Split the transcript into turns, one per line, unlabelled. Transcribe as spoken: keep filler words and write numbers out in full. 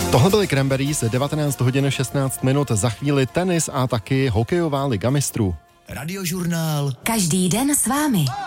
Tohle byly Cranberries, devatenáct hodin šestnáct minut, za chvíli tenis a taky hokejová liga mistrů.
Radiožurnál.
Každý den s vámi.